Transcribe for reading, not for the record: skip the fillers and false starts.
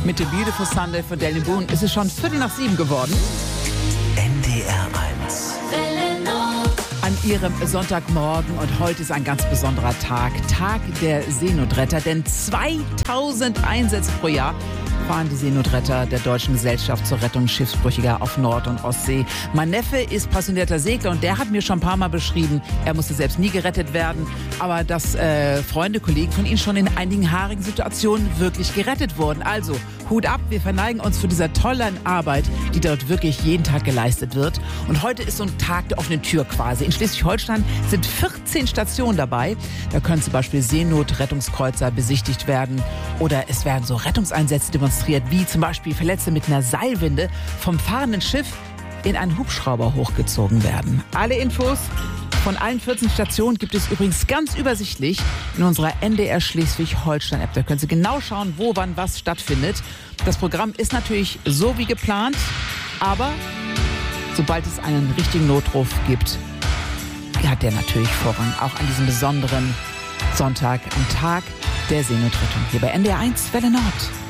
Mit dem Beautiful Sunday von Daniel Boone ist es schon 6:15 geworden. NDR 1. An Ihrem Sonntagmorgen, und heute ist ein ganz besonderer Tag. Tag der Seenotretter, denn 2000 Einsätze pro Jahr fahren die Seenotretter der Deutschen Gesellschaft zur Rettung Schiffsbrüchiger auf Nord- und Ostsee. Mein Neffe ist passionierter Segler und der hat mir schon ein paar Mal beschrieben, er musste selbst nie gerettet werden, aber dass Freunde, Kollegen von ihm schon in einigen haarigen Situationen wirklich gerettet wurden. Also Hut ab, wir verneigen uns für dieser tollen Arbeit, die dort wirklich jeden Tag geleistet wird. Und heute ist so ein Tag der offenen Tür quasi. In Schleswig-Holstein sind 14 Stationen dabei. Da können zum Beispiel Seenotrettungskreuzer besichtigt werden oder es werden so Rettungseinsätze demonstriert, wie zum Beispiel Verletzte mit einer Seilwinde vom fahrenden Schiff in einen Hubschrauber hochgezogen werden. Alle Infos von allen 14 Stationen gibt es übrigens ganz übersichtlich in unserer NDR Schleswig-Holstein-App. Da können Sie genau schauen, wo, wann, was stattfindet. Das Programm ist natürlich so wie geplant, aber sobald es einen richtigen Notruf gibt, hat der natürlich Vorrang, auch an diesem besonderen Sonntag, am Tag der Seenotrettung hier bei NDR 1 Welle Nord.